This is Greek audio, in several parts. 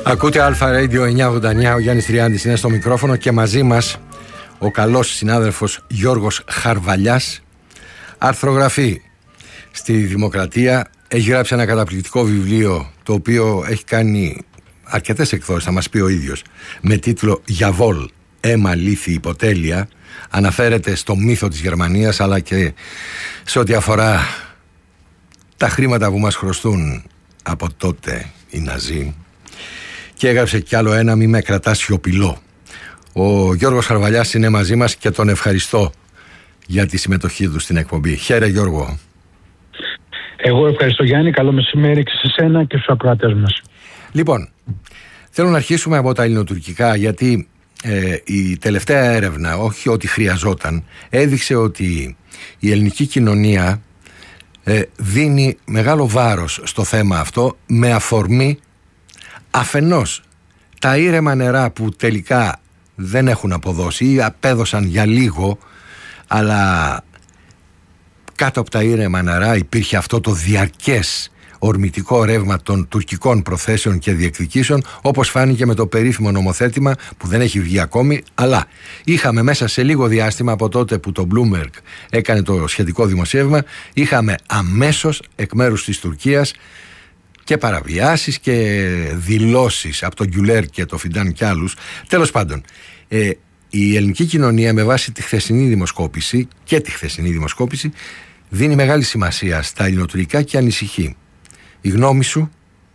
Ακούτε Αλφα Radio 989, ο Γιάννης Τριάντης είναι στο μικρόφωνο και μαζί μας ο καλός συνάδελφος Γιώργος Χαρβαλιάς, αρθρογραφεί στη Δημοκρατία, έχει γράψει ένα καταπληκτικό βιβλίο το οποίο έχει κάνει αρκετές εκδόσεις, θα μας πει ο ίδιος, με τίτλο «Γιαβόλ, αίμα, λύθη, υποτέλεια». Αναφέρεται στο μύθο της Γερμανίας αλλά και σε ό,τι αφορά τα χρήματα που μας χρωστούν από τότε οι Ναζί. Και έγραψε κι άλλο ένα, «Μη με κρατάς σιωπηλό». Ο Γιώργος Χαρβαλιάς είναι μαζί μας και τον ευχαριστώ για τη συμμετοχή του στην εκπομπή. Χαίρε Γιώργο. Εγώ ευχαριστώ Γιάννη, καλό μεσημέρι και σε σένα και στους ακροατές μας. Λοιπόν, θέλω να αρχίσουμε από τα ελληνοτουρκικά, γιατί η τελευταία έρευνα, όχι ότι χρειαζόταν, έδειξε ότι η ελληνική κοινωνία δίνει μεγάλο βάρος στο θέμα αυτό, με αφορμή αφενός τα ήρεμα νερά που τελικά δεν έχουν αποδώσει ή απέδωσαν για λίγο, αλλά κάτω από τα ήρεμα νερά υπήρχε αυτό το διαρκές ορμητικό ρεύμα των τουρκικών προθέσεων και διεκδικήσεων, όπως φάνηκε με το περίφημο νομοθέτημα που δεν έχει βγει ακόμη, αλλά είχαμε μέσα σε λίγο διάστημα από τότε που το Bloomberg έκανε το σχετικό δημοσίευμα, είχαμε αμέσως εκ μέρους της Τουρκίας και παραβιάσεις και δηλώσεις από τον Γκιουλέρ και το Φιντάν και άλλους. Τέλος πάντων, η ελληνική κοινωνία με βάση τη χθεσινή δημοσκόπηση δίνει μεγάλη σημασία στα ελληνοτουρκικά και ανησυχεί. Η γνώμη σου?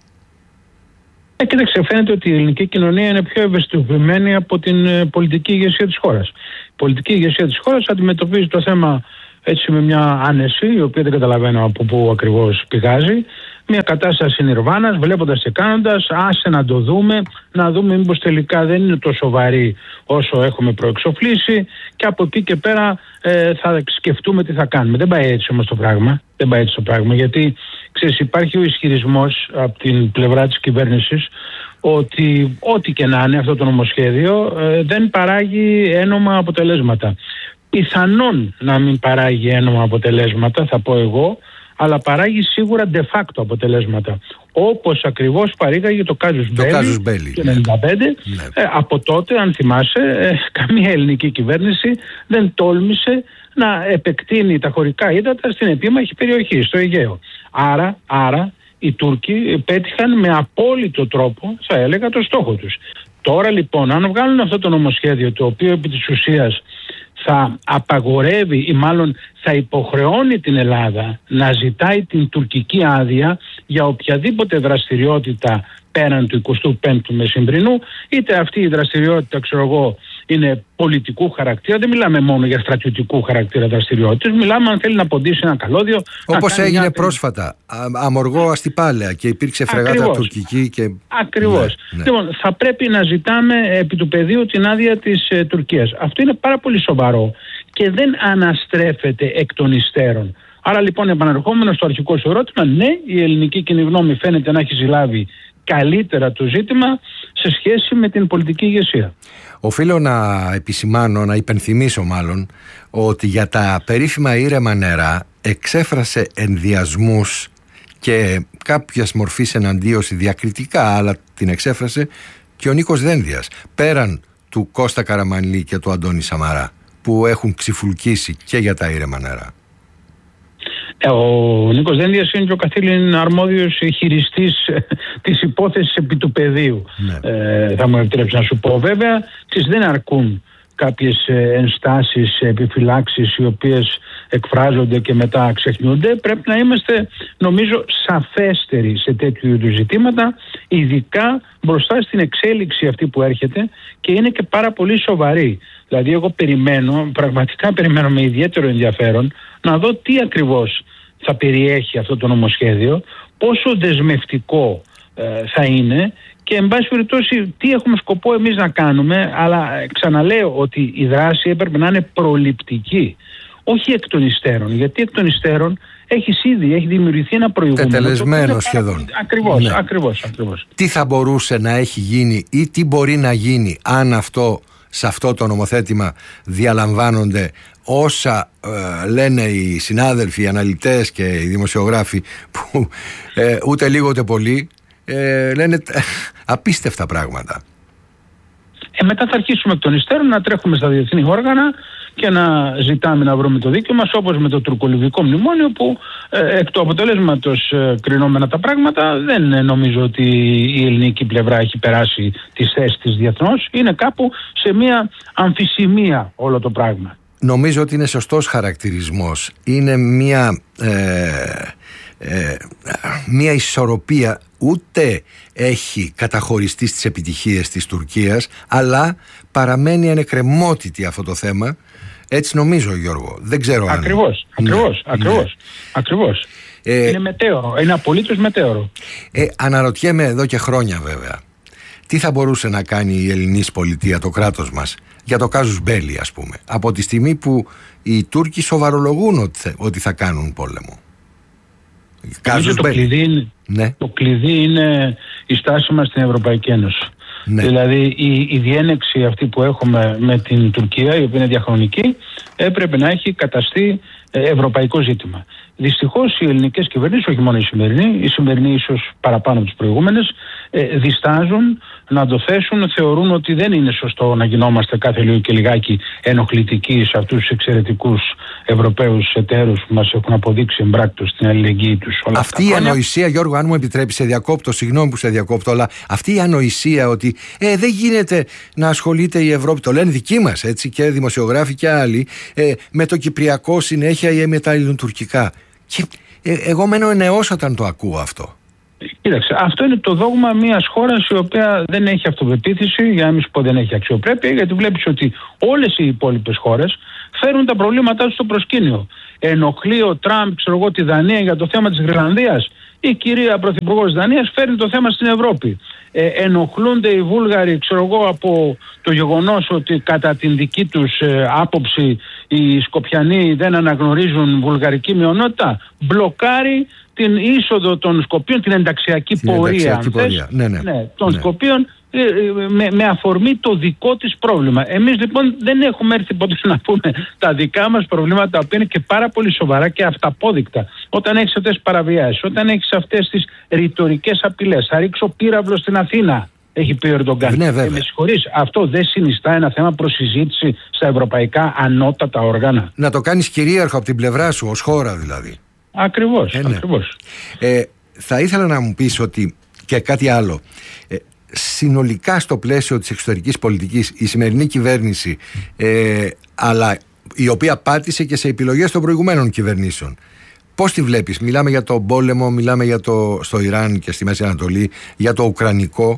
Κοίταξε, φαίνεται ότι η ελληνική κοινωνία είναι πιο ευαισθητοποιημένη από την πολιτική ηγεσία της χώρας. Η πολιτική ηγεσία της χώρας αντιμετωπίζει το θέμα έτσι με μια άνεση, η οποία δεν καταλαβαίνω από πού ακριβώς πηγάζει. Μια κατάσταση νιρβάνας, βλέποντας και κάνοντας, άσε να το δούμε, να δούμε μήπως τελικά δεν είναι τόσο βαρύ όσο έχουμε προεξοφλήσει και από εκεί και πέρα θα σκεφτούμε τι θα κάνουμε. Δεν πάει έτσι όμως το πράγμα. Δεν πάει έτσι το πράγμα, γιατί ξέρεις, υπάρχει ο ισχυρισμός από την πλευρά της κυβέρνησης ότι ό,τι και να είναι αυτό το νομοσχέδιο δεν παράγει ένομα αποτελέσματα. Πιθανόν να μην παράγει ένομα αποτελέσματα, θα πω εγώ, αλλά παράγει σίγουρα de facto αποτελέσματα. Όπως ακριβώς παρήγαγε το Casus Belli το 1995. Ναι. Από τότε, αν θυμάσαι, καμία ελληνική κυβέρνηση δεν τόλμησε να επεκτείνει τα χωρικά ύδατα στην επίμαχη περιοχή, στο Αιγαίο. Άρα οι Τούρκοι πέτυχαν με απόλυτο τρόπο, θα έλεγα, το στόχο τους. Τώρα λοιπόν, αν βγάλουν αυτό το νομοσχέδιο, το οποίο επί της ουσίας θα απαγορεύει ή μάλλον θα υποχρεώνει την Ελλάδα να ζητάει την τουρκική άδεια για οποιαδήποτε δραστηριότητα πέραν του 25ου μεσημβρινού, είτε αυτή η δραστηριότητα, ξέρω εγώ, είναι πολιτικού χαρακτήρα, δεν μιλάμε μόνο για στρατιωτικού χαρακτήρα δραστηριότητες, μιλάμε αν θέλει να ποντήσει ένα καλώδιο. Όπως έγινε πρόσφατα, Αμοργό Αστυπάλαια και υπήρξε φρεγάτα τουρκική. Ακριβώς. Ναι. Λοιπόν, θα πρέπει να ζητάμε επί του πεδίου την άδεια της Τουρκίας. Αυτό είναι πάρα πολύ σοβαρό και δεν αναστρέφεται εκ των υστέρων. Άρα λοιπόν, επαναρχόμενο στο αρχικό σου ερώτημα, ναι, η ελληνική κοινή γνώμη φαίνεται να έχει συλλάβει καλύτερα το ζήτημα σε σχέση με την πολιτική ηγεσία. Οφείλω να επισημάνω, να υπενθυμίσω μάλλον, ότι για τα περίφημα ήρεμα νερά εξέφρασε ενδιασμούς και κάποιας μορφής εναντίωση διακριτικά, αλλά την εξέφρασε και ο Νίκος Δένδιας, πέραν του Κώστα Καραμανλή και του Αντώνη Σαμαρά, που έχουν ξυφουλκίσει και για τα ήρεμα νερά. Ο Νίκος Δένδιας είναι και ο καθήλυν αρμόδιος χειριστής της υπόθεσης επί του πεδίου. Ναι. Θα μου επιτρέψει να σου πω, βέβαια, δεν αρκούν κάποιες ενστάσεις, επιφυλάξεις οι οποίες εκφράζονται και μετά ξεχνιούνται. Πρέπει να είμαστε, νομίζω, σαφέστεροι σε τέτοιου είδους ζητήματα, ειδικά μπροστά στην εξέλιξη αυτή που έρχεται και είναι και πάρα πολύ σοβαρή. Δηλαδή εγώ πραγματικά περιμένω με ιδιαίτερο ενδιαφέρον να δω τι ακριβώς θα περιέχει αυτό το νομοσχέδιο, πόσο δεσμευτικό θα είναι και εν πάση περιπτώσει τι έχουμε σκοπό εμείς να κάνουμε, αλλά ξαναλέω ότι η δράση έπρεπε να είναι προληπτική, όχι εκ των υστέρων, γιατί εκ των υστέρων έχει δημιουργηθεί ένα προηγούμενο. Τετελεσμένο σχεδόν. Ακριβώς. Τι θα μπορούσε να έχει γίνει ή τι μπορεί να γίνει αν σε αυτό το νομοθέτημα διαλαμβάνονται όσα λένε οι συνάδελφοι, οι αναλυτές και οι δημοσιογράφοι που ούτε λίγο ούτε πολύ λένε απίστευτα πράγματα. Μετά θα αρχίσουμε εκ των υστέρων να τρέχουμε στα διεθνή όργανα και να ζητάμε να βρούμε το δίκαιο μας, όπως με το τουρκολιβικό μνημόνιο, που εκ του αποτελέσματος κρινόμενα τα πράγματα, δεν νομίζω ότι η ελληνική πλευρά έχει περάσει τις θέσεις της διεθνώς. Είναι κάπου σε μια αμφισημία όλο το πράγμα. Νομίζω ότι είναι σωστός χαρακτηρισμός. Είναι μια ισορροπία. Ούτε έχει καταχωριστεί στις επιτυχίες της Τουρκίας, αλλά παραμένει ανεκκρεμότητη αυτό το θέμα. Έτσι νομίζω, Γιώργο. Δεν ξέρω αν... Ακριβώς. Είναι μετέωρο. Είναι απολύτως μετέωρο. Αναρωτιέμαι εδώ και χρόνια, βέβαια, τι θα μπορούσε να κάνει η ελληνική πολιτεία, το κράτος μας, για το κάζους μπέλι, ας πούμε, από τη στιγμή που οι Τούρκοι σοβαρολογούν ότι θα κάνουν πόλεμο. Το κλειδί είναι η στάση μας στην Ευρωπαϊκή Ένωση. Ναι. Δηλαδή η διένεξη αυτή που έχουμε με την Τουρκία, η οποία είναι διαχρονική, έπρεπε να έχει καταστεί ευρωπαϊκό ζήτημα. Δυστυχώς οι ελληνικές κυβερνήσεις, όχι μόνο η σημερινή ίσως παραπάνω από τις προηγούμενες, διστάζουν να το θέσουν, θεωρούν ότι δεν είναι σωστό να γινόμαστε κάθε λίγο και λιγάκι ενοχλητικοί σε αυτούς τους εξαιρετικούς Ευρωπαίους εταίρους που μας έχουν αποδείξει εμπράκτως την αλληλεγγύη τους. Αυτή η ανοησία, Γιώργο, αν μου επιτρέψει, σε διακόπτω, συγγνώμη που σε διακόπτω, αλλά αυτή η ανοησία ότι δεν γίνεται να ασχολείται η Ευρώπη, το λένε δικοί μας, έτσι, και δημοσιογράφοι και άλλοι, με το Κυπριακό συνέχεια ή με τα ελληνοτουρκικά. Και εγώ μένω ενεός όταν το ακούω αυτό. Κοίταξε, αυτό είναι το δόγμα μιας χώρας η οποία δεν έχει αυτοπεποίθηση, για να μην σου πω δεν έχει αξιοπρέπεια, γιατί βλέπεις ότι όλες οι υπόλοιπες χώρες φέρουν τα προβλήματά τους στο προσκήνιο. Ενοχλεί ο Τραμπ, τη Δανία για το θέμα της Γρυλανδίας. Η κυρία Πρωθυπουργός της Δανίας φέρνει το θέμα στην Ευρώπη. Ενοχλούνται οι Βούλγαροι, από το γεγονός ότι κατά την δική τους άποψη οι Σκοπιανοί δεν αναγνωρίζουν βουλγαρική μειονότητα. Μπλοκάρει την είσοδο των Σκοπίων, την ενταξιακή πορεία των Σκοπίων, με αφορμή το δικό της πρόβλημα. Εμείς λοιπόν δεν έχουμε έρθει ποτέ να πούμε τα δικά μας προβλήματα, τα οποία είναι και πάρα πολύ σοβαρά και αυταπόδεικτα. Όταν έχεις αυτές τις παραβιάσεις, όταν έχεις αυτές τις ρητορικές απειλές, θα ρίξω πύραυλο στην Αθήνα, έχει πει ο Ερντογκάν. Με συγχωρείς, αυτό δεν συνιστά ένα θέμα προς συζήτηση στα ευρωπαϊκά ανώτατα όργανα? Να το κάνεις κυρίαρχο από την πλευρά σου, ως χώρα δηλαδή. Ακριβώς. Θα ήθελα να μου πεις ότι και κάτι άλλο. Συνολικά στο πλαίσιο της εξωτερικής πολιτικής, η σημερινή κυβέρνηση, αλλά η οποία πάτησε και σε επιλογές των προηγουμένων κυβερνήσεων, πώς τη βλέπεις? Μιλάμε για τον πόλεμο, μιλάμε για στο Ιράν και στη Μέση Ανατολή, για το Ουκρανικό.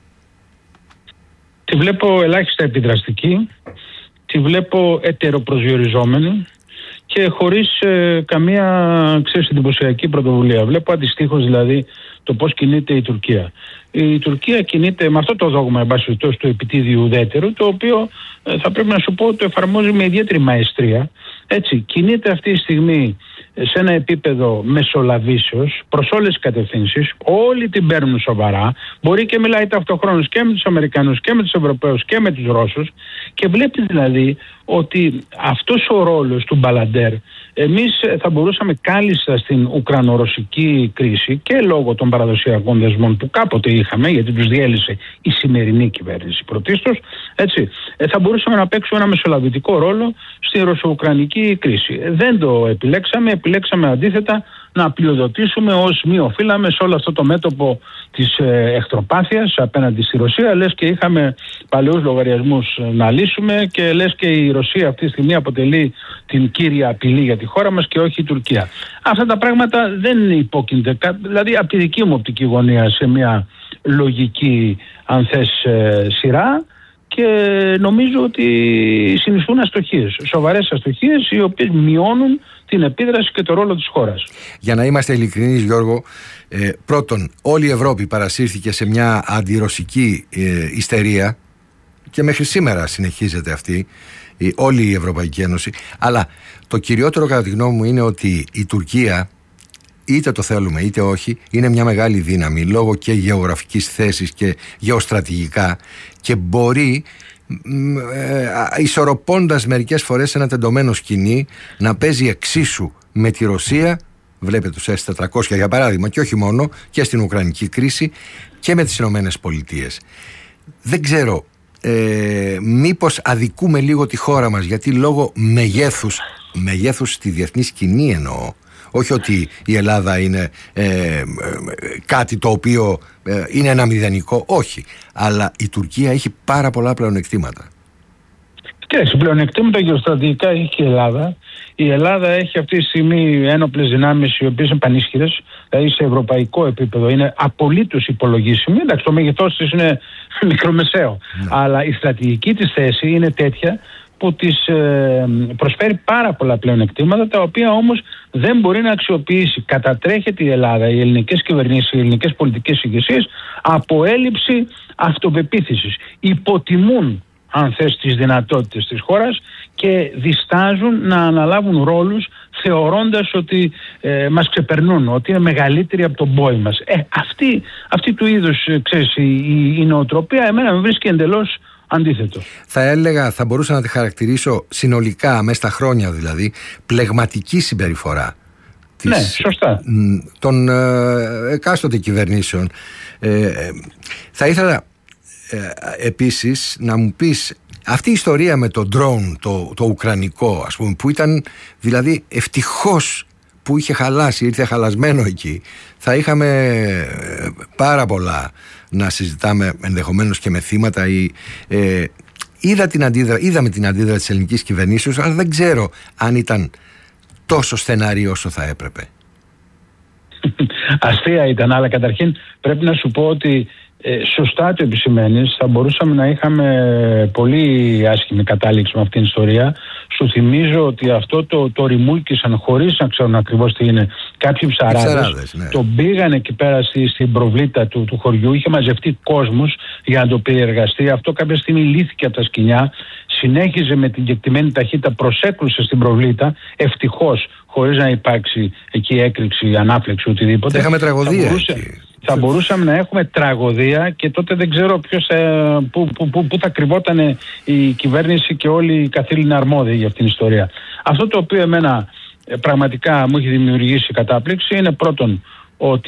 Τη βλέπω ελάχιστα επιδραστική, τη βλέπω ετεροπροσδιοριζόμενη και χωρίς καμία εντυπωσιακή πρωτοβουλία. Βλέπω αντιστοίχως δηλαδή το πώς κινείται η Τουρκία. Η Τουρκία κινείται με αυτό το δόγμα, εν πάση περιπτώσει, του επιτίδιου ουδέτερου, το οποίο θα πρέπει να σου πω το εφαρμόζει με ιδιαίτερη μαεστρία. Έτσι, κινείται αυτή τη στιγμή σε ένα επίπεδο μεσολαβήσεως προς όλες τις κατευθύνσεις. Όλοι την παίρνουν σοβαρά. Μπορεί και μιλάει ταυτοχρόνως και με τους Αμερικανούς και με τους Ευρωπαίους και με τους Ρώσους, και βλέπει δηλαδή ότι αυτός ο ρόλος του Μπαλαντέρ, εμείς θα μπορούσαμε κάλλιστα στην Ουκρανο-ρωσική κρίση, και λόγω των παραδοσιακών δεσμών που κάποτε είχαμε, γιατί τους διέλυσε η σημερινή κυβέρνηση πρωτίστως, έτσι, θα μπορούσαμε να παίξουμε ένα μεσολαβητικό ρόλο στη ρωσο-ουκρανική κρίση. Δεν το επιλέξαμε αντίθετα να πλειοδοτήσουμε ως μη οφείλαμε σε όλο αυτό το μέτωπο της εχθροπάθειας απέναντι στη Ρωσία, λες και είχαμε παλαιούς λογαριασμούς να λύσουμε και λες και η Ρωσία αυτή τη στιγμή αποτελεί την κύρια απειλή για τη χώρα μας και όχι η Τουρκία. Αυτά τα πράγματα δεν υπόκεινται, δηλαδή από τη δική μου οπτική γωνία, σε μια λογική, αν θες, σειρά, και νομίζω ότι συνιστούν αστοχίες, σοβαρές αστοχίες, οι οποίες μειώνουν την επίδραση και το ρόλο της χώρας. Για να είμαστε ειλικρινείς, Γιώργο, πρώτον, όλη η Ευρώπη παρασύρθηκε σε μια αντιρωσική ιστερία και μέχρι σήμερα συνεχίζεται αυτή, όλη η Ευρωπαϊκή Ένωση. Αλλά το κυριότερο κατά τη γνώμη μου είναι ότι η Τουρκία, είτε το θέλουμε είτε όχι, είναι μια μεγάλη δύναμη λόγω και γεωγραφικής θέσης και γεωστρατηγικά, και μπορεί, ισορροπώντας μερικές φορές ένα τεντωμένο σκηνή, να παίζει εξίσου με τη Ρωσία Βλέπετε τους S-400 για παράδειγμα, και όχι μόνο, και στην Ουκρανική κρίση και με τις Ηνωμένες Πολιτείες. Δεν ξέρω, μήπως αδικούμε λίγο τη χώρα μας, γιατί λόγω μεγέθους στη διεθνή σκηνή εννοώ, όχι ότι η Ελλάδα είναι κάτι το οποίο είναι ένα μηδενικό, όχι, αλλά η Τουρκία έχει πάρα πολλά πλεονεκτήματα. Κοίταξε, πλεονεκτήματα γεωστρατηγικά έχει και η Ελλάδα. Η Ελλάδα έχει αυτή τη στιγμή ένοπλες δυνάμεις οι οποίες είναι πανίσχυρες, δηλαδή σε ευρωπαϊκό επίπεδο είναι απολύτως υπολογίσιμη. Εντάξει, το μέγεθός της είναι μικρομεσαίο, αλλά η στρατηγική της θέση είναι τέτοια που της προσφέρει πάρα πολλά πλεονεκτήματα, τα οποία όμως δεν μπορεί να αξιοποιήσει. Κατατρέχεται η Ελλάδα, οι ελληνικές κυβερνήσεις, οι ελληνικές πολιτικές ηγεσίες από έλλειψη αυτοπεποίθησης. Υποτιμούν, αν θες, τις δυνατότητες της χώρας και διστάζουν να αναλάβουν ρόλους θεωρώντας ότι μας ξεπερνούν, ότι είναι μεγαλύτεροι από τον πόη μας. Αυτή του είδους, ξέρεις, η νοοτροπία εμένα με βρίσκει εντελώς αντίθετο. Θα έλεγα, θα μπορούσα να τη χαρακτηρίσω συνολικά, μέσα στα χρόνια δηλαδή, πλεγματική συμπεριφορά της, ναι, σωστά, των εκάστοτε κυβερνήσεων. Θα ήθελα επίσης να μου πεις, αυτή η ιστορία με το drone, το ουκρανικό, ας πούμε, που ήταν δηλαδή ευτυχώς που είχε χαλάσει, ήρθε χαλασμένο εκεί, θα είχαμε πάρα πολλά να συζητάμε, ενδεχομένως και με θύματα. Είδαμε την αντίδραση της ελληνικής κυβερνήσεως, αλλά δεν ξέρω αν ήταν τόσο στεναρή όσο θα έπρεπε. Αστεία ήταν, αλλά καταρχήν πρέπει να σου πω ότι σωστά το επισημαίνεις, θα μπορούσαμε να είχαμε πολύ άσχημη κατάληξη με αυτήν την ιστορία. Σου θυμίζω ότι αυτό το ρημούλκησαν χωρίς να ξέρουν ακριβώς τι είναι κάποιοι ψαράδες. Ναι. Τον πήγαν εκεί πέρα στην προβλήτα του χωριού, είχε μαζευτεί κόσμος για να το περιεργαστεί. Αυτό κάποια στιγμή λύθηκε από τα σκοινιά, συνέχιζε με την κεκτημένη ταχύτητα, προσέκλουσε στην προβλήτα, ευτυχώς, χωρίς να υπάρξει εκεί έκρηξη, ανάφλεξη, οτιδήποτε. Είχαμε τραγωδία. Θα μπορούσαμε να έχουμε τραγωδία και τότε δεν ξέρω πού θα κρυβόταν η κυβέρνηση και όλοι οι καθήλυνοι αρμόδιοι για αυτήν την ιστορία. Αυτό το οποίο εμένα πραγματικά μου έχει δημιουργήσει κατάπληξη είναι πρώτον ότι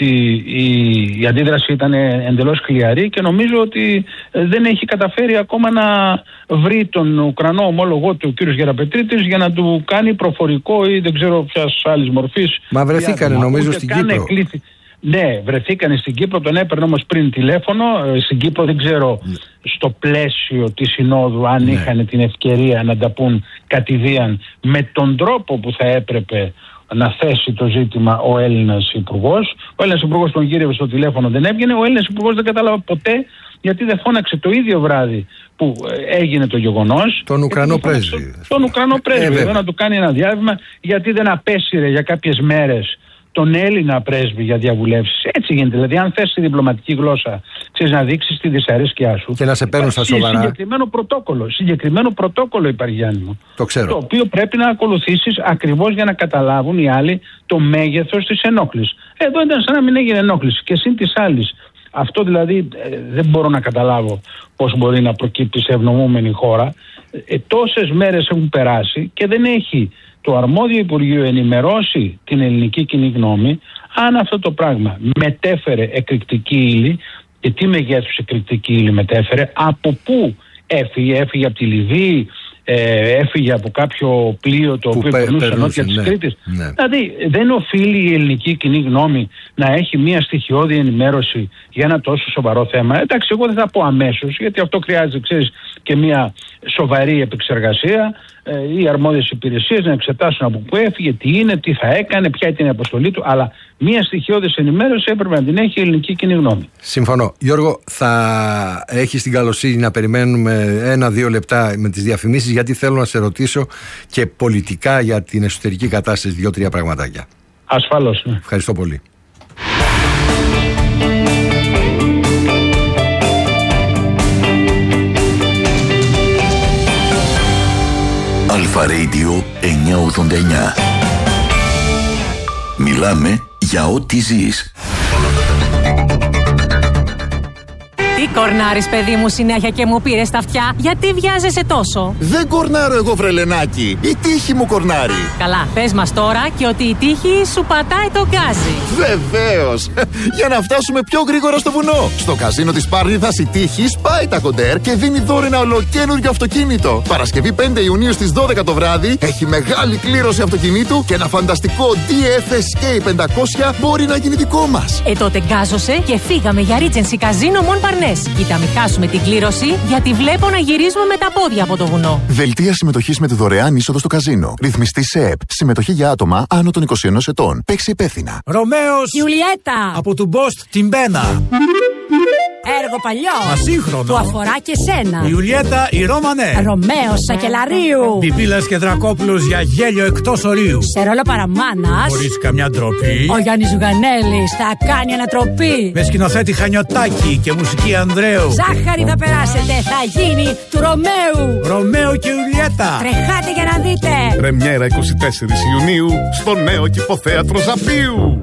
η αντίδραση ήταν εντελώς χλιαρή και νομίζω ότι δεν έχει καταφέρει ακόμα να βρει τον Ουκρανό ομόλογό του, ο κύριος Γεραπετρίτης, για να του κάνει προφορικό ή δεν ξέρω ποιας άλλης μορφής. Μα βρεθήκανε νομίζω στην Κύπρο. Ναι, βρεθήκανε στην Κύπρο, τον έπαιρνε όμως πριν τηλέφωνο. Στην Κύπρο δεν ξέρω στο πλαίσιο της Συνόδου αν είχαν την ευκαιρία να τα πούν κατηδίαν με τον τρόπο που θα έπρεπε να θέσει το ζήτημα ο Έλληνας Υπουργός. Ο Έλληνας Υπουργός τον γύρευε στο τηλέφωνο, δεν έβγαινε. Ο Έλληνας Υπουργός δεν κατάλαβε ποτέ γιατί δεν φώναξε το ίδιο βράδυ που έγινε το γεγονός. Τον Ουκρανό πρέσβη. Τον Ουκρανό πρέσβη, εδώ να του κάνει ένα διάβημα, γιατί δεν απέσυρε για κάποιες μέρες τον Έλληνα πρέσβη για διαβουλεύσεις. Έτσι γίνεται. Δηλαδή, αν θες τη διπλωματική γλώσσα, ξέρεις, να δείξεις τη δυσαρέσκειά σου. Και να σε παίρνουν στα σοβαρά. Συγκεκριμένο πρωτόκολλο υπάρχει, Γιάννη μου. Το ξέρω. Το οποίο πρέπει να ακολουθήσεις ακριβώς για να καταλάβουν οι άλλοι το μέγεθος της ενόχλησης. Εδώ ήταν σαν να μην έγινε ενόχληση. Και συν της άλλης. Αυτό δηλαδή δεν μπορώ να καταλάβω πώς μπορεί να προκύπτει σε ευνομούμενη χώρα. Τόσες μέρες έχουν περάσει και δεν έχει το αρμόδιο Υπουργείο ενημερώσει την ελληνική κοινή γνώμη αν αυτό το πράγμα μετέφερε εκρηκτική ύλη και τι μεγέθους εκρηκτική ύλη μετέφερε, από πού έφυγε από τη Λιβύη, έφυγε από κάποιο πλοίο το οποίο περνούσε νότια της Κρήτης. Ναι. Δηλαδή δεν οφείλει η ελληνική κοινή γνώμη να έχει μια στοιχειώδη ενημέρωση για ένα τόσο σοβαρό θέμα. Εντάξει, εγώ δεν θα πω αμέσως, γιατί αυτό χρειάζεται, ξέρεις, και μια σοβαρή επεξεργασία. Οι αρμόδιες υπηρεσίες να εξετάσουν από πού έφυγε, τι είναι, τι θα έκανε, ποια ήταν η αποστολή του, αλλά μια στοιχειώδης ενημέρωση έπρεπε να την έχει η ελληνική κοινή γνώμη. Συμφωνώ. Γιώργο, θα έχεις την καλοσύνη να περιμένουμε 1-2 λεπτά με τις διαφημίσεις, γιατί θέλω να σε ρωτήσω και πολιτικά για την εσωτερική κατάσταση 2-3 πραγματάκια. Ασφαλώς. Ναι. Ευχαριστώ πολύ. Αλφα Radio 989. Μιλάμε για ό,τι ζεις. Τι Τι κορνάρεις, παιδί μου, συνέχεια και μου πήρες τα αυτιά? Γιατί βιάζεσαι τόσο? Δεν κορνάρω εγώ, βρελενάκι. Η τύχη μου κορνάρει. Καλά, πες μας τώρα και ότι η τύχη σου πατάει τον γκάζι. Βεβαίως. Για να φτάσουμε πιο γρήγορα στο βουνό. Στο καζίνο της Πάρνηθας η τύχη σπάει τα κοντέρ και δίνει δώρο ένα ολοκαίνουργιο αυτοκίνητο. Παρασκευή 5 Ιουνίου στις 12 το βράδυ έχει μεγάλη κλήρωση αυτοκινήτου και ένα φανταστικό DFSK 500 μπορεί να γίνει δικό μας. Τότε γκάζωσε και φύγαμε για Regency Casino Montparnasse. Κοίτα, μην χάσουμε την κλήρωση, γιατί βλέπω να γυρίζουμε με τα πόδια από το βουνό. Δελτία συμμετοχής με τη δωρεάν είσοδο στο καζίνο. Ρυθμιστή ΣΕΕΠ. Συμμετοχή για άτομα άνω των 21 ετών. Παίξει υπεύθυνα. Ρωμαίος Ιουλιέτα από του Μπόστ την Μπένα. Έργο παλιό. Μα σύγχρονο. Που αφορά και σένα. Η Ιουλιέτα η Ρώμανε. Ρωμαίος Σακελαρίου. Πιπίλας και Δρακόπουλος για γέλιο εκτός ορίου. Σε ρόλο παραμάνας. Χωρίς καμιά ντροπή. Ο Γιάννης Ζουγανέλης θα κάνει ανατροπή. Με σκηνοθέτη Χανιωτάκη και μουσική Ανδρέου. Ζάχαρη θα περάσετε. Θα γίνει του Ρωμαίου. Ρωμαίο και Ιουλιέτα. Τρεχάτε για να δείτε. Πρεμιέρα 24 Ιουνίου στο νέο Κηποθέατρο Ζαπίου.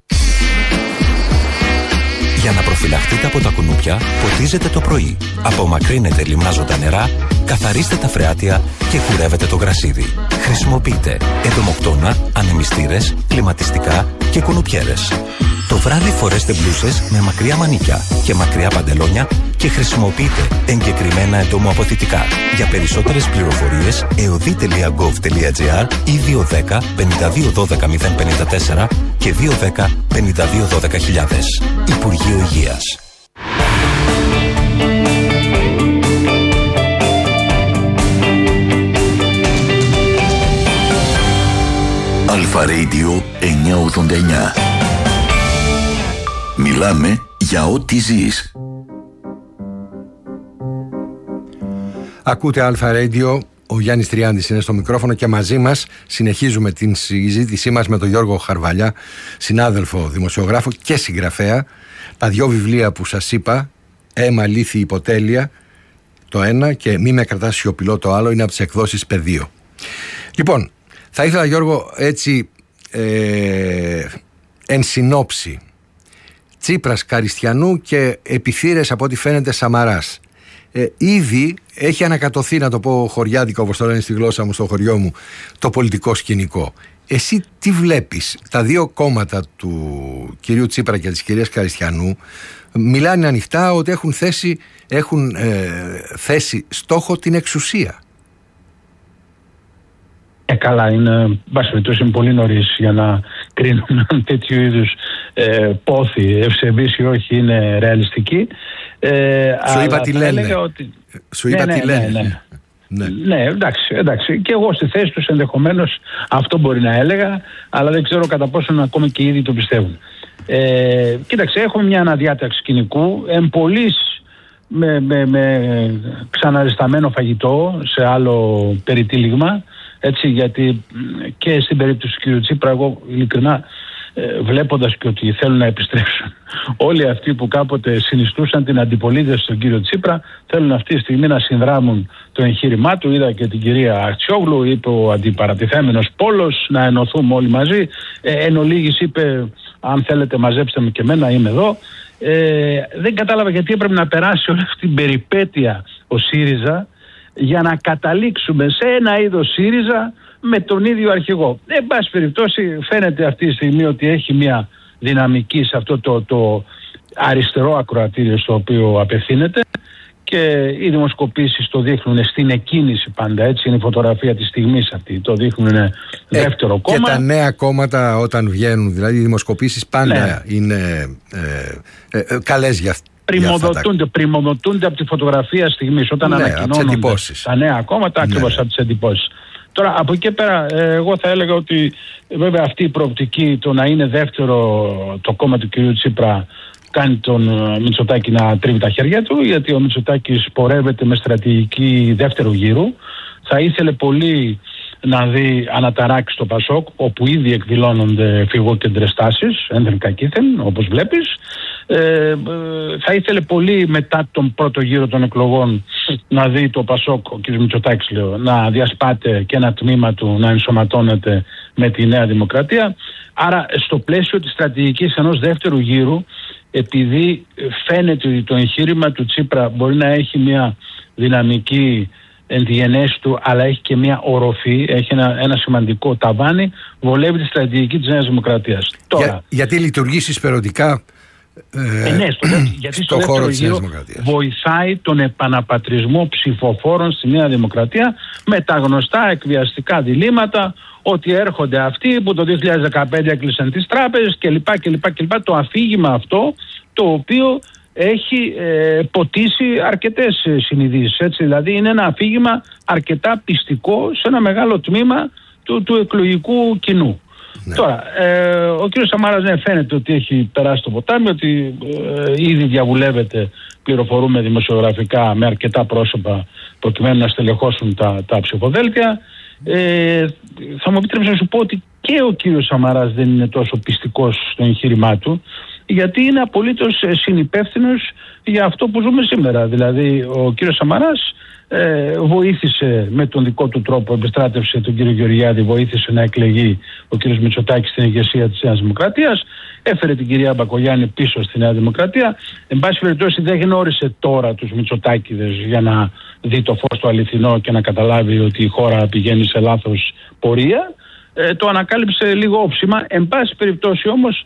Για να προφυλαχτείτε από τα κουνούπια, ποτίζετε το πρωί. Απομακρύνετε λιμνάζοντα νερά, καθαρίστε τα φρεάτια και κουρεύετε το γρασίδι. Χρησιμοποιείτε εντομοκτώνα, ανεμιστήρες, κλιματιστικά και κουνουπιέρες. Το βράδυ φορέστε μπλούσες με μακριά μανίκια και μακριά παντελόνια και χρησιμοποιείτε εγκεκριμένα εντομοαποθητικά. Για περισσότερες πληροφορίες, eodi.gov.gr ή 210 52 12 054 και 210 52 12 χιλιάδες. Υπουργείο Υγείας. Αλφα Radio 989. Μιλάμε για ό,τι ζεις. Ακούτε Αλφα Radio, ο Γιάννης Τριάντης είναι στο μικρόφωνο και μαζί μας συνεχίζουμε την συζήτησή μας με τον Γιώργο Χαρβαλιά, συνάδελφο δημοσιογράφο και συγγραφέα. Τα δυο βιβλία που σας είπα, Αίμα, Λύθη, Υποτέλεια, το ένα, και Μη με κρατάς σιωπηλό το άλλο, είναι από τις εκδόσεις Πεδίο. Λοιπόν, θα ήθελα, Γιώργο, έτσι εν συνόψη, Τσίπρας Καριστιανού και επιθύρες από ό,τι φαίνεται Σαμαράς. Ήδη έχει ανακατωθεί, να το πω χωριάδικο όπως το λένε στη γλώσσα μου στο χωριό μου, το πολιτικό σκηνικό. Εσύ τι βλέπεις? Τα δύο κόμματα του κυρίου Τσίπρα και της κυρίας Καριστιανού μιλάνε ανοιχτά ότι έχουν θέσει στόχο την εξουσία. Καλά, είναι πολύ νωρίς για να κρίνουν αν τέτοιου είδους πόθη, ευσεβείς ή όχι, είναι ρεαλιστική. Σου είπα τι λένε. Σου είπα τι λένε. Ναι, εντάξει. Και εγώ στη θέση τους ενδεχομένως αυτό μπορεί να έλεγα, αλλά δεν ξέρω κατά πόσο ακόμη και οι ίδιοι το πιστεύουν. Κοίταξε, έχουμε μια αναδιάταξη σκηνικού, εμπολής με ξαναρισταμένο φαγητό σε άλλο περιτύλιγμα. Έτσι, γιατί και στην περίπτωση του κ. Τσίπρα, εγώ ειλικρινά βλέποντας και ότι θέλουν να επιστρέψουν όλοι αυτοί που κάποτε συνιστούσαν την αντιπολίτευση στον κύριο Τσίπρα, θέλουν αυτή τη στιγμή να συνδράμουν το εγχείρημά του. Είδα και την κυρία Αχτσιόγλου, είπε ο αντιπαρατηθέμενος πόλος, να ενωθούμε όλοι μαζί. Εν ολίγης είπε, αν θέλετε μαζέψτε με και εμένα, είμαι εδώ. Δεν κατάλαβα γιατί έπρεπε να περάσει όλη αυτή την περιπέτεια ο ΣΥΡΙΖΑ για να καταλήξουμε σε ένα είδος ΣΥΡΙΖΑ με τον ίδιο αρχηγό. Εν πάση περιπτώσει, φαίνεται αυτή τη στιγμή ότι έχει μια δυναμική σε αυτό το αριστερό ακροατήριο στο οποίο απευθύνεται, και οι δημοσκοπήσεις το δείχνουν στην εκκίνηση πάντα, έτσι είναι η φωτογραφία της στιγμής αυτή, το δείχνουν δεύτερο κόμμα. Και τα νέα κόμματα όταν βγαίνουν, δηλαδή οι δημοσκοπήσεις πάντα είναι καλές για αυτό. Πριμοδοτούνται από τη φωτογραφία στιγμής όταν ανακοινώνονται τα νέα κόμματα, ακριβώς από τις εντυπώσεις. Τώρα από εκεί πέρα εγώ θα έλεγα ότι βέβαια αυτή η προοπτική, το να είναι δεύτερο το κόμμα του κ. Τσίπρα, κάνει τον Μητσοτάκη να τρίβει τα χέρια του, γιατί ο Μητσοτάκης πορεύεται με στρατηγική δεύτερου γύρου. Θα ήθελε πολύ να δει αναταράξει το Πασόκ, όπου ήδη εκδηλώνονται φυγόκεντρες τάσεις, ένθεν κακήθεν, όπως βλέπεις. Θα ήθελε πολύ μετά τον πρώτο γύρο των εκλογών να δει το Πασόκ, ο κ. Μητσοτάκης λέω, να διασπάται και ένα τμήμα του να ενσωματώνεται με τη Νέα Δημοκρατία. Άρα στο πλαίσιο της στρατηγικής ενός δεύτερου γύρου επειδή φαίνεται ότι το εγχείρημα του Τσίπρα μπορεί να έχει μια δυναμική εν τη γενέση του, αλλά έχει και μια οροφή, έχει ένα σημαντικό ταβάνι, βολεύει τη στρατηγική της Νέας Δημοκρατίας. Τώρα, γιατί λειτουργεί συσπερωτικά γιατί στο δεύτερο γύρο βοηθάει τον επαναπατρισμό ψηφοφόρων στη Νέα Δημοκρατία με τα γνωστά εκβιαστικά διλήμματα ότι έρχονται αυτοί που το 2015 έκλεισαν τις τράπεζες κλπ. Το αφήγημα αυτό, το οποίο έχει ποτίσει αρκετές συνειδήσεις, έτσι, δηλαδή είναι ένα αφήγημα αρκετά πιστικό σε ένα μεγάλο τμήμα του εκλογικού κοινού. Ναι. Τώρα, ο κύριος Σαμάρας φαίνεται ότι έχει περάσει το ποτάμι, ότι ήδη διαβουλεύεται, πληροφορούμε δημοσιογραφικά, με αρκετά πρόσωπα προκειμένου να στελεχώσουν τα ψηφοδέλτια. Θα μου επιτρέψει να σου πω ότι και ο κύριος Σαμαράς δεν είναι τόσο πιστικός στο εγχείρημά του, γιατί είναι απολύτως συνυπεύθυνος για αυτό που ζούμε σήμερα. Δηλαδή ο κύριος Σαμαράς βοήθησε με τον δικό του τρόπο, επιστράτευσε τον κύριο Γεωργιάδη, βοήθησε να εκλεγεί ο κύριος Μητσοτάκης στην ηγεσία της Νέας Δημοκρατίας, έφερε την κυρία Μπακογιάννη πίσω στη Νέα Δημοκρατία. Εν πάση περιπτώσει δεν γνώρισε τώρα τους Μητσοτάκηδες για να δει το φως το αληθινό και να καταλάβει ότι η χώρα πηγαίνει σε λάθος πορεία. Το ανακάλυψε λίγο όψιμα. Εν πάση περιπτώσει όμως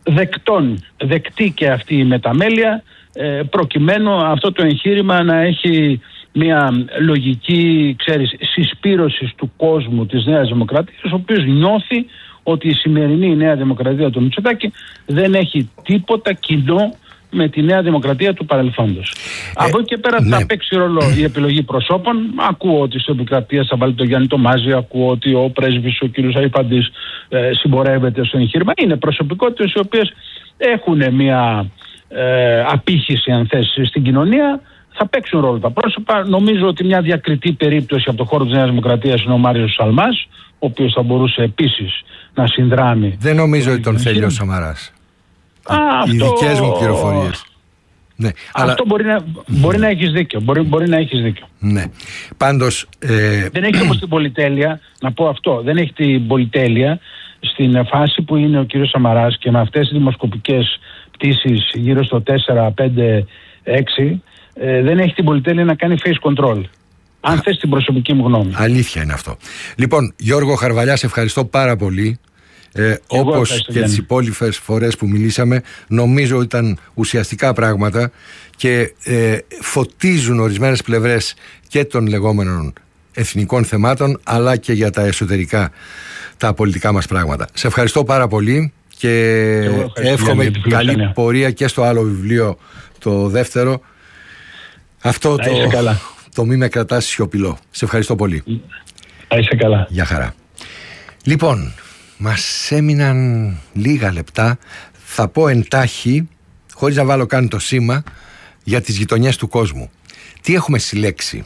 δεκτή και αυτή η μεταμέλεια, προκειμένου αυτό το εγχείρημα να έχει μια λογική, συσπήρωσης του κόσμου της Νέας Δημοκρατίας, ο οποίος νιώθει ότι η σημερινή Νέα Δημοκρατία του Μητσοτάκη δεν έχει τίποτα κοινό με τη Νέα Δημοκρατία του παρελθόντος. Από εκεί και πέρα θα παίξει ρόλο η επιλογή προσώπων. Ακούω ότι στην επικρατεία θα βάλει τον Γιάννη Τομάζη, ακούω ότι ο πρέσβης, ο κύριος Αϊφαντής, συμπορεύεται στο εγχείρημα. Είναι προσωπικότητες οι οποίες έχουν μια απήχηση, αν θες, στην κοινωνία. Θα παίξουν ρόλο τα πρόσωπα. Νομίζω ότι μια διακριτή περίπτωση από το χώρο της Νέας Δημοκρατίας είναι ο Μάριος Σαλμάς, ο οποίος θα μπορούσε επίσης να συνδράμει. Δεν νομίζω ότι τον θέλει ο Σαμαράς. Οι δικές μου πληροφορίες. Ναι, αυτό μπορεί να έχεις δίκιο. Μπορεί να έχεις δίκιο. Ναι. Πάντως, δεν έχει όμως την πολυτέλεια, να πω αυτό, δεν έχει την πολυτέλεια στην φάση που είναι ο κύριος Σαμαράς και με αυτές τις δημοσκοπικές πτήσεις γύρω στο 4, 5, 6, δεν έχει την πολυτέλεια να κάνει face control. Αν θες την προσωπική μου γνώμη. Αλήθεια είναι αυτό. Λοιπόν, Γιώργο Χαρβαλιά, σε ευχαριστώ πάρα πολύ. Όπως και τις υπόλοιπες φορές που μιλήσαμε, νομίζω ότι ήταν ουσιαστικά πράγματα και φωτίζουν ορισμένες πλευρές και των λεγόμενων εθνικών θεμάτων, αλλά και για τα εσωτερικά, τα πολιτικά μας πράγματα. Σε ευχαριστώ πάρα πολύ και εύχομαι καλή πορεία και στο άλλο βιβλίο, το δεύτερο. Αυτό το μη με κρατάς σιωπηλό. Σε ευχαριστώ πολύ. Είσαι καλά. Γεια χαρά. Λοιπόν, μας έμειναν λίγα λεπτά. Θα πω εντάχει, χωρίς να βάλω καν το σήμα, για τις γειτονιές του κόσμου. Τι έχουμε συλλέξει?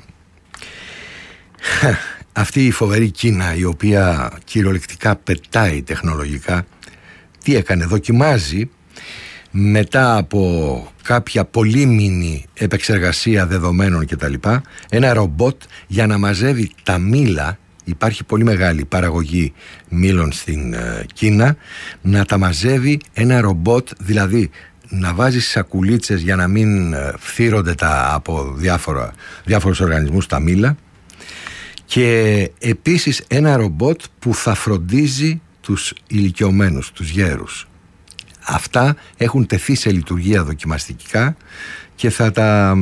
Αυτή η φοβερή Κίνα, η οποία κυριολεκτικά πετάει τεχνολογικά, τι έκανε? Δοκιμάζει μετά από κάποια πολύμηνη επεξεργασία δεδομένων κτλ, ένα ρομπότ για να μαζεύει τα μήλα. Υπάρχει πολύ μεγάλη παραγωγή μήλων στην Κίνα. Να τα μαζεύει ένα ρομπότ, δηλαδή να βάζει σακουλίτσες για να μην φθύρονται από διάφορους οργανισμούς τα μήλα, και επίσης ένα ρομπότ που θα φροντίζει τους ηλικιωμένους, τους γέρους. Αυτά έχουν τεθεί σε λειτουργία δοκιμαστικά και θα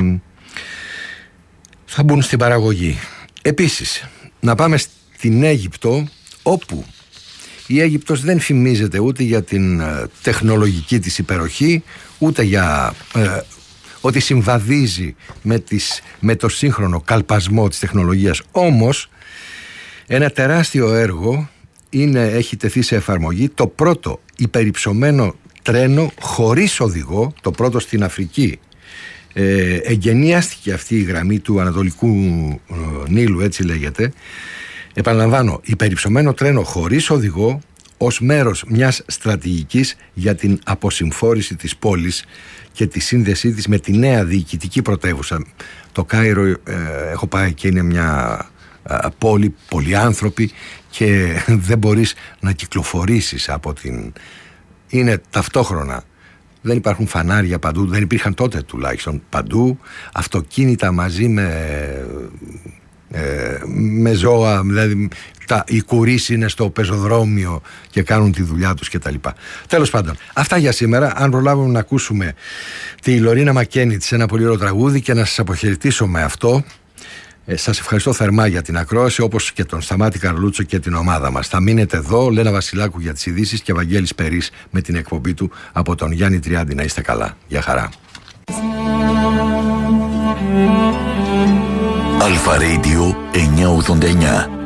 μπουν στην παραγωγή. Επίσης, να πάμε στην Αίγυπτο, όπου η Αίγυπτος δεν φημίζεται ούτε για την τεχνολογική της υπεροχή, ούτε για ότι συμβαδίζει με το σύγχρονο καλπασμό της τεχνολογίας. Όμως, ένα τεράστιο έργο έχει τεθεί σε εφαρμογή. Το πρώτο υπερυψωμένο τρένο χωρίς οδηγό, το πρώτο στην Αφρική. Εγκαινιάστηκε αυτή η γραμμή του Ανατολικού Νείλου, έτσι λέγεται. Επαναλαμβάνω, υπερυψωμένο τρένο χωρίς οδηγό, ως μέρος μιας στρατηγικής για την αποσυμφόρηση της πόλης και τη σύνδεσή της με τη νέα διοικητική πρωτεύουσα. Το Κάιρο, έχω πάει και είναι μια πόλη, πολλοί άνθρωποι, και δεν μπορείς να κυκλοφορήσεις από την... Είναι ταυτόχρονα δεν υπάρχουν φανάρια παντού, δεν υπήρχαν τότε τουλάχιστον παντού, αυτοκίνητα μαζί με ζώα, δηλαδή οι κουρίς είναι στο πεζοδρόμιο και κάνουν τη δουλειά τους κτλ. Τέλος πάντων, αυτά για σήμερα. Αν προλάβουμε να ακούσουμε τη Λορίνα Μακένιτ σε ένα πολύ ωραίο τραγούδι και να σας αποχαιρετήσω με αυτό. Σας ευχαριστώ θερμά για την ακρόαση, όπως και τον Σταμάτη Καρλούτσο και την ομάδα μας. Θα μείνετε εδώ, Λένα Βασιλάκου για τις ειδήσεις και Βαγγέλης Περής με την εκπομπή του από τον Γιάννη Τριάντη. Να είστε καλά. Γεια χαρά. Αλφα Radio 989.